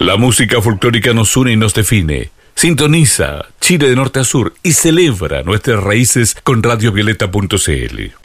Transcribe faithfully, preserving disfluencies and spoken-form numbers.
La música folclórica nos une y nos define. Sintoniza Chile de norte a sur y celebra nuestras raíces con radio violeta punto c l.